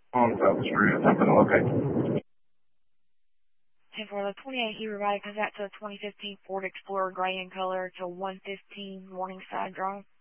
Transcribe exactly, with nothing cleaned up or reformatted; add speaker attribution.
Speaker 1: On South Street. Okay.
Speaker 2: And for the twenty-eight, he provided comes out to the twenty fifteen Ford Explorer gray in color to one fifteen Morningside Drive.